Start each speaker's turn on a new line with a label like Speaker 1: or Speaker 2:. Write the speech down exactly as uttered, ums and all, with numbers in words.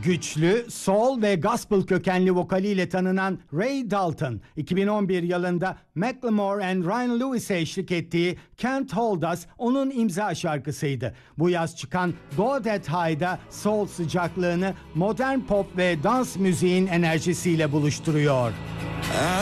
Speaker 1: Güçlü, soul ve gospel kökenli vokaliyle tanınan Ray Dalton, iki bin on bir yılında Macklemore and Ryan Lewis'e eşlik ettiği Can't Hold Us onun imza şarkısıydı. Bu yaz çıkan Go That High'da soul sıcaklığını modern pop ve dans müziğin enerjisiyle buluşturuyor.